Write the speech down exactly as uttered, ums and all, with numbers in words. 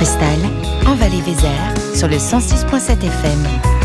Cristal, en Vallée Vézère, sur le cent six virgule sept F M.